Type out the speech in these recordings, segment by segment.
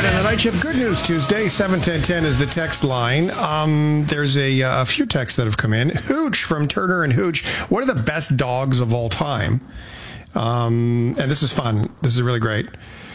David and the Night Shift. Good News Tuesday, 71010 is the text line. There's a few texts that have come in. Hooch from Turner and Hooch. What are the best dogs of all time? And this is fun. This is really great.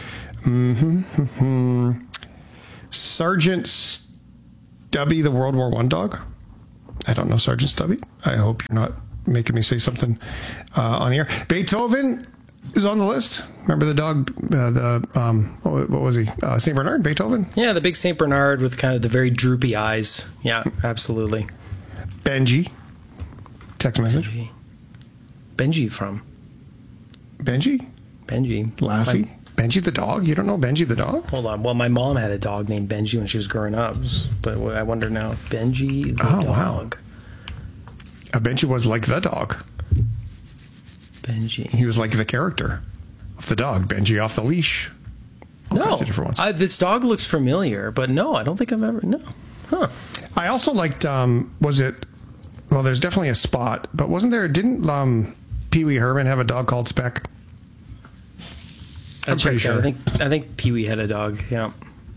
Sergeant Stubby, the World War I dog. I don't know Sergeant Stubby. I hope you're not making me say something on the air. Beethoven is on the list. Remember the dog, what was he? St. Bernard, Beethoven? Yeah, the big St. Bernard with kind of the very droopy eyes. Yeah, absolutely. Benji. Text message. Benji from? Benji? Benji. Lassie? Benji the dog? You don't know Benji the dog? Hold on. Well, my mom had a dog named Benji when she was growing up. But I wonder now. Benji the dog. Wow. Benji was like the dog. Benji. He was like the character of the dog. Benji off the leash. No. This dog looks familiar, but no, I don't think I've ever... No. Huh. I also liked, was it... Well, there's definitely a Spot, but wasn't there... Didn't Pee Wee Herman have a dog called Speck? I'm pretty sure. I think Pee Wee had a dog, yeah.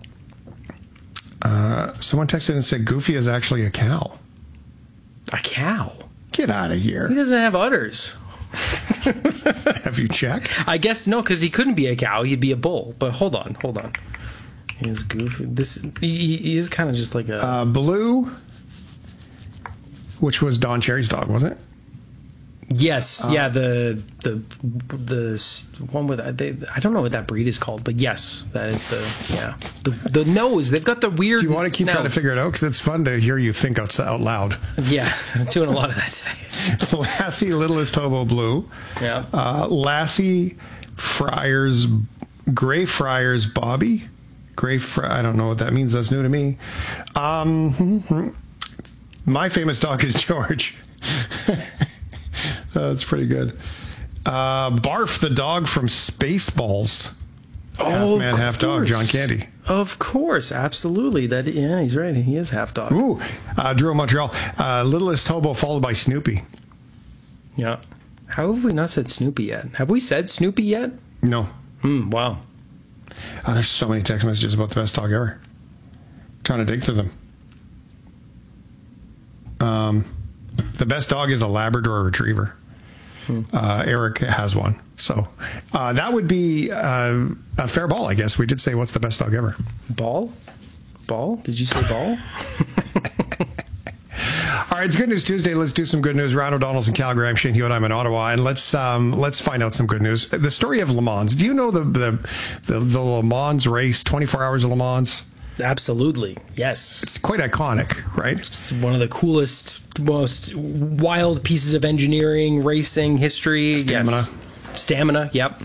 Someone texted and said Goofy is actually a cow. A cow? Get out of here. He doesn't have udders. Have you checked? I guess no, because he couldn't be a cow. He'd be a bull. But hold on. He is Goofy. He is kind of just like a... Blue, which was Don Cherry's dog, wasn't it? Yes, yeah, the one with I don't know what that breed is called, but yes, that is the nose. They've got the weird. Do you want to keep snout. trying to figure it out? Because it's fun to hear you think out loud. Yeah, I'm doing a lot of that today. Lassie Littlest Hobo Blue. Yeah. Lassie Friars, Gray Friars Bobby. I don't know what that means. That's new to me. My famous dog is George. That's pretty good. Barf the dog from Spaceballs. Half man, half dog. John Candy. Of course, absolutely. Yeah, he's right. He is half dog. Ooh, Drew Montreal. Littlest Hobo followed by Snoopy. Yeah. How have we not said Snoopy yet? Have we said Snoopy yet? No. Wow. There's so many text messages about the best dog ever. Trying to dig through them. The best dog is a Labrador Retriever. Eric has one. So that would be a fair ball, I guess. We did say, what's the best dog ever? Ball? Did you say ball? All right, it's Good News Tuesday. Let's do some good news. Ryan O'Donnell's in Calgary. I'm Shane Hewitt. I'm in Ottawa. And let's find out some good news. The story of Le Mans. Do you know the Le Mans race, 24 Hours of Le Mans? Absolutely. Yes. It's quite iconic, right? It's one of the coolest, most wild pieces of engineering, racing history. Stamina. Yes. Stamina, yep.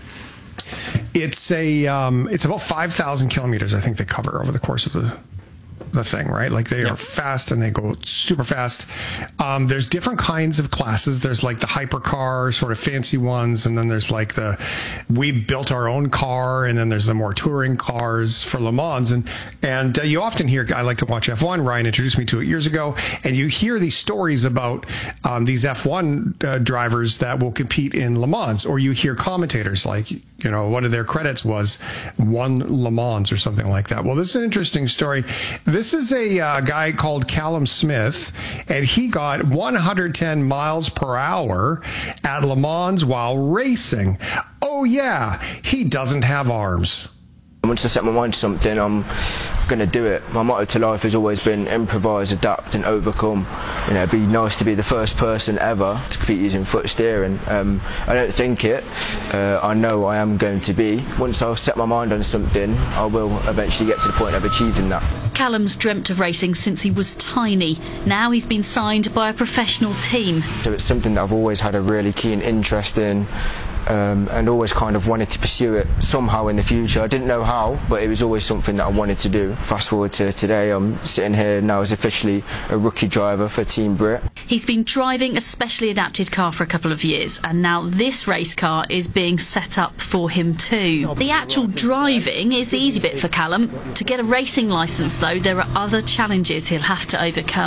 It's about 5,000 kilometers, I think they cover over the course of the thing, right? Like they are fast and they go super fast. There's different kinds of classes. There's like the hypercar sort of fancy ones. And then there's like we built our own car. And then there's the more touring cars for Le Mans. And you often hear, I like to watch F1. Ryan introduced me to it years ago. And you hear these stories about these F1 drivers that will compete in Le Mans, or you hear commentators like, one of their credits was won Le Mans or something like that. Well, this is an interesting story. This is a guy called Callum Smith, and he got 110 miles per hour at Le Mans while racing. Oh, yeah, he doesn't have arms. Once I set my mind to something, I'm going to do it. My motto to life has always been improvise, adapt and overcome. It'd be nice to be the first person ever to compete using foot steering. I don't think it. I know I am going to be. Once I set my mind on something, I will eventually get to the point of achieving that. Callum's dreamt of racing since he was tiny. Now he's been signed by a professional team. So it's something that I've always had a really keen interest in. And always kind of wanted to pursue it somehow in the future. I didn't know how, but it was always something that I wanted to do. Fast forward to today, I'm sitting here now as officially a rookie driver for Team Brit. He's been driving a specially adapted car for a couple of years, and now this race car is being set up for him too. The actual driving is the easy bit for Callum. To get a racing licence though, there are other challenges he'll have to overcome.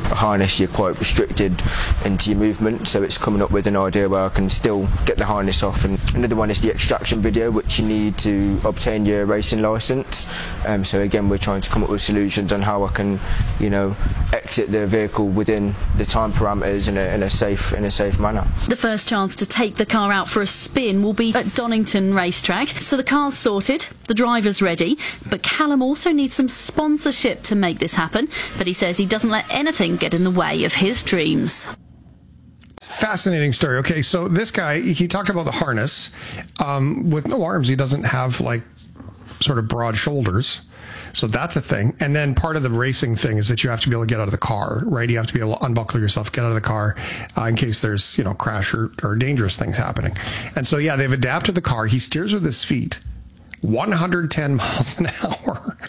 a harness, you're quite restricted into your movement, so it's coming up with an idea where I can still get the harness off. And another one is the extraction video, which you need to obtain your racing licence. So again, we're trying to come up with solutions on how I can, exit the vehicle within the time parameters in a safe manner. The first chance to take the car out for a spin will be at Donington Racetrack. So the car's sorted, the driver's ready, but Callum also needs some sponsorship to make this happen. But he says he doesn't let anything get in the way of his dreams. It's a fascinating story. Okay, so this guy, he talked about the harness. With no arms, he doesn't have sort of broad shoulders. So that's a thing. And then part of the racing thing is that you have to be able to get out of the car, right? You have to be able to unbuckle yourself, get out of the car in case there's, crash or dangerous things happening. And so, yeah, they've adapted the car. He steers with his feet, 110 miles an hour.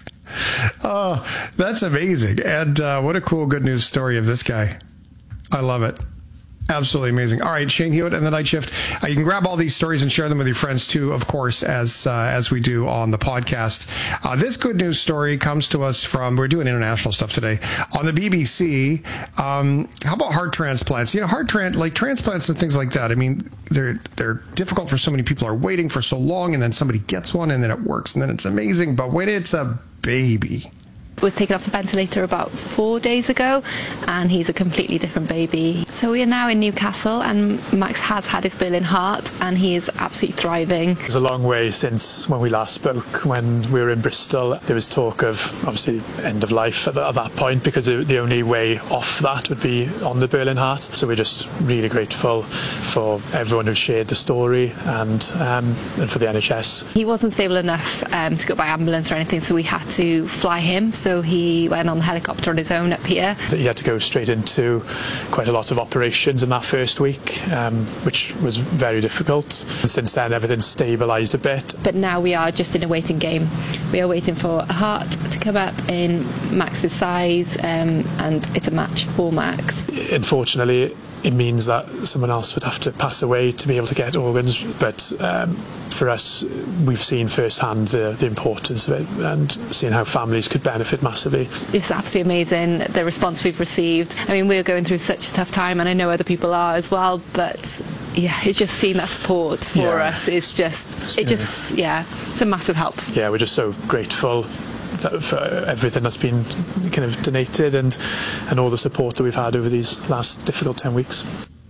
Oh, that's amazing. And what a cool good news story of this guy. I love it. Absolutely amazing. All right, Shane Hewitt and the Night Shift. You can grab all these stories and share them with your friends too, of course, as we do on the podcast. This good news story comes to us from, we're doing international stuff today, on the BBC. How about heart transplants? Transplants and things like that. I mean, they're difficult for so many people, are waiting for so long, and then somebody gets one and then it works and then it's amazing. But when it's a baby, was taken off the ventilator about 4 days ago, and he's a completely different baby. So we are now in Newcastle, and Max has had his Berlin heart, and he is absolutely thriving. It's a long way since when we last spoke. When we were in Bristol, there was talk of obviously end of life at that point, because the only way off that would be on the Berlin heart. So we're just really grateful for everyone who shared the story and for the NHS. He wasn't stable enough to go by ambulance or anything, so we had to fly him. So he went on the helicopter on his own up here. He had to go straight into quite a lot of operations in that first week, which was very difficult. And since then, everything's stabilised a bit. But now we are just in a waiting game. We are waiting for a heart to come up in Max's size, and it's a match for Max. Unfortunately, it means that someone else would have to pass away to be able to get organs, but for us, we've seen firsthand the importance of it and seeing how families could benefit massively. It's absolutely amazing, the response we've received. I mean, we're going through such a tough time, and I know other people are as well, but yeah, it's just seeing that support for us is it's a massive help. Yeah, we're just so grateful for everything that's been kind of donated and all the support that we've had over these last difficult 10 weeks.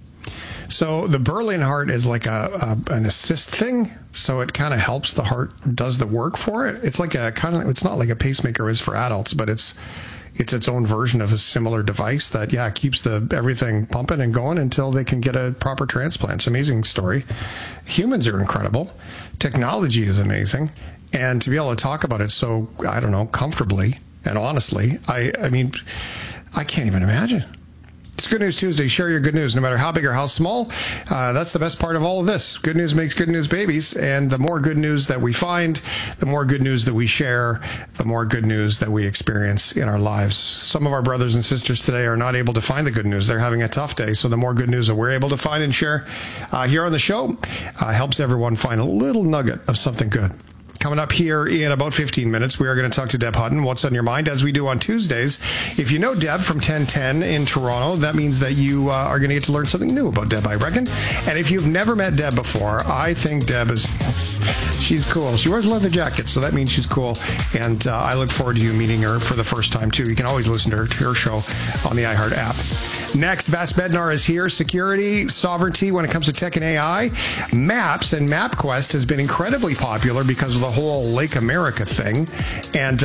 So the Berlin heart is like an assist thing. So it kind of helps the heart, does the work for it. It's like it's not like a pacemaker is for adults, but it's its own version of a similar device that, keeps everything pumping and going until they can get a proper transplant. It's an amazing story. Humans are incredible. Technology is amazing. And to be able to talk about it so, comfortably and honestly, I mean, I can't even imagine. It's Good News Tuesday. Share your good news, no matter how big or how small. That's the best part of all of this. Good news makes good news babies. And the more good news that we find, the more good news that we share, the more good news that we experience in our lives. Some of our brothers and sisters today are not able to find the good news. They're having a tough day. So the more good news that we're able to find and share here on the show helps everyone find a little nugget of something good. Coming up here in about 15 minutes, we are going to talk to Deb Hutton. What's on your mind, as we do on Tuesdays. If you know Deb from 1010 in Toronto, that means that you are going to get to learn something new about Deb, I reckon. And if you've never met Deb before, I think Deb she's cool. She wears leather jackets, so that means she's cool. And I look forward to you meeting her for the first time, too. You can always listen to her show on the iHeart app. Next, Vas Bednar is here. Security, sovereignty when it comes to tech and AI. Maps and MapQuest has been incredibly popular because of the whole Lake America thing. And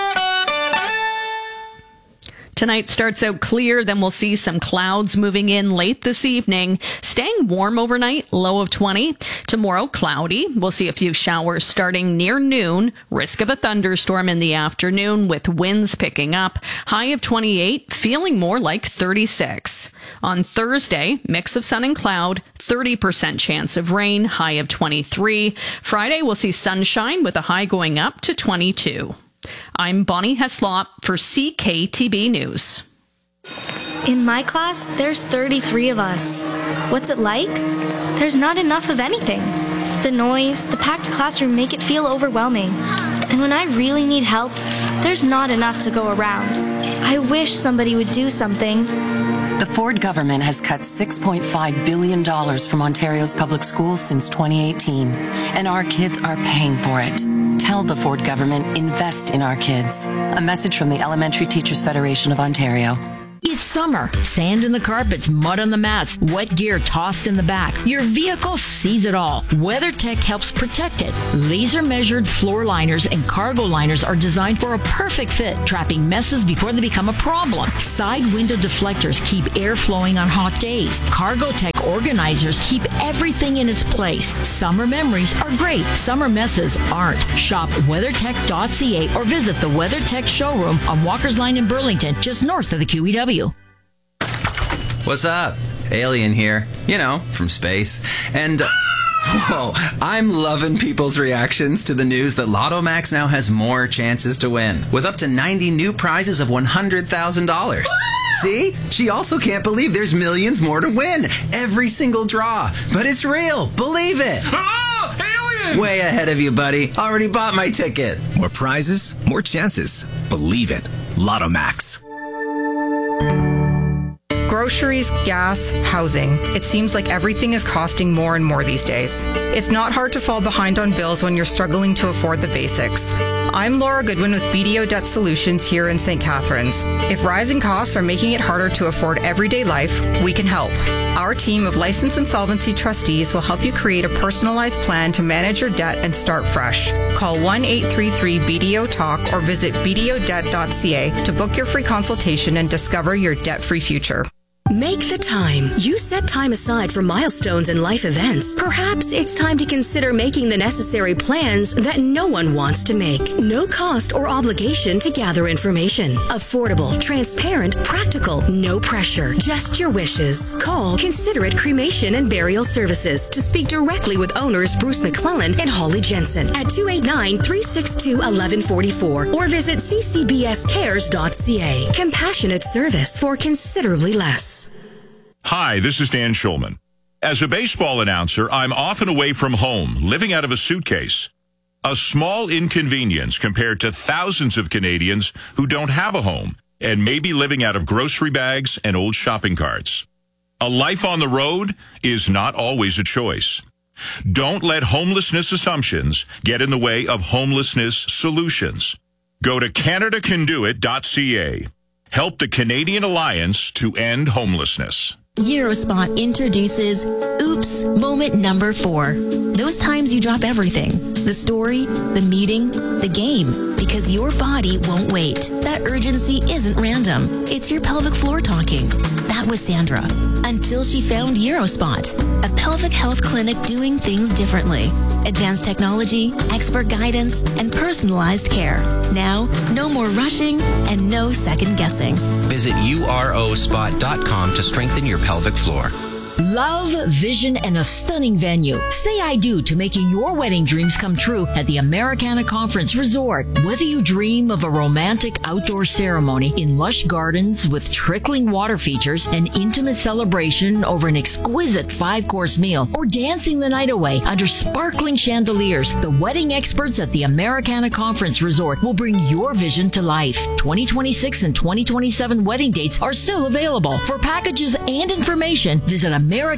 tonight starts out clear, then we'll see some clouds moving in late this evening. Staying warm overnight, low of 20. Tomorrow, cloudy. We'll see a few showers starting near noon. Risk of a thunderstorm in the afternoon with winds picking up. High of 28, feeling more like 36. On Thursday, mix of sun and cloud, 30% chance of rain, high of 23. Friday, we'll see sunshine with a high going up to 22. I'm Bonnie Heslop for CKTB News. In my class, there's 33 of us. What's it like? There's not enough of anything. The noise, the packed classroom make it feel overwhelming. And when I really need help, there's not enough to go around. I wish somebody would do something. The Ford government has cut $6.5 billion from Ontario's public schools since 2018, and our kids are paying for it. Tell the Ford government, invest in our kids. A message from the Elementary Teachers Federation of Ontario. It's summer. Sand in the carpets, mud on the mats, wet gear tossed in the back. Your vehicle sees it all. WeatherTech helps protect it. Laser-measured floor liners and cargo liners are designed for a perfect fit, trapping messes before they become a problem. Side window deflectors keep air flowing on hot days. CargoTech organizers keep everything in its place. Summer memories are great. Summer messes aren't. Shop WeatherTech.ca or visit the WeatherTech showroom on Walker's Line in Burlington, just north of the QEW. What's up? Alien here. You know, from space. And, whoa, I'm loving people's reactions to the news that Lotto Max now has more chances to win, with up to 90 new prizes of $100,000. See? She also can't believe there's millions more to win. Every single draw. But it's real. Believe it. Oh, alien! Way ahead of you, buddy. Already bought my ticket. More prizes, more chances. Believe it. Lotto Max. Groceries, gas, housing. It seems like everything is costing more and more these days. It's not hard to fall behind on bills when you're struggling to afford the basics. I'm Laura Goodwin with BDO Debt Solutions here in St. Catharines. If rising costs are making it harder to afford everyday life, we can help. Our team of licensed insolvency trustees will help you create a personalized plan to manage your debt and start fresh. Call 1-833-BDO-TALK or visit bdodebt.ca to book your free consultation and discover your debt-free future. Make the time. You set time aside for milestones and life events. Perhaps it's time to consider making the necessary plans that no one wants to make. No cost or obligation to gather information. Affordable, transparent, practical, no pressure. Just your wishes. Call Considerate Cremation and Burial Services to speak directly with owners Bruce McClellan and Holly Jensen at 289-362-1144 or visit ccbscares.ca. Compassionate service for considerably less. Hi, this is Dan Schulman. As a baseball announcer, I'm often away from home, living out of a suitcase. A small inconvenience compared to thousands of Canadians who don't have a home and may be living out of grocery bags and old shopping carts. A life on the road is not always a choice. Don't let homelessness assumptions get in the way of homelessness solutions. Go to CanadaCanDoIt.ca. Help the Canadian Alliance to End Homelessness. Eurospot introduces Oops Moment Number 4. Those times you drop everything. The story, the meeting, the game. Because your body won't wait. That urgency isn't random. It's your pelvic floor talking. That was Sandra. Until she found Eurospot, a pelvic health clinic doing things differently. Advanced technology, expert guidance, and personalized care. Now, no more rushing and no second guessing. Visit urospot.com to strengthen your pelvic floor. Love, vision, and a stunning venue. Say I do to making your wedding dreams come true at the Americana Conference Resort. Whether you dream of a romantic outdoor ceremony in lush gardens with trickling water features, an intimate celebration over an exquisite 5-course meal, or dancing the night away under sparkling chandeliers, the wedding experts at the Americana Conference Resort will bring your vision to life. 2026 and 2027 wedding dates are still available. For packages and information, visit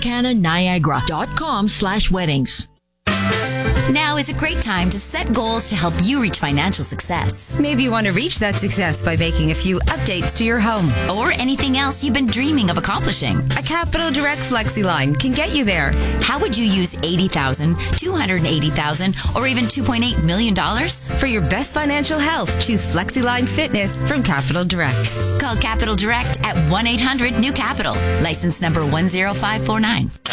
AmericanaNiagara.com/weddings. Now is a great time to set goals to help you reach financial success. Maybe you want to reach that success by making a few updates to your home. Or anything else you've been dreaming of accomplishing. A Capital Direct FlexiLine can get you there. How would you use $80,000, $280,000, or even $2.8 million? For your best financial health, choose FlexiLine Fitness from Capital Direct. Call Capital Direct at 1-800-NEW-CAPITAL. License number 10549.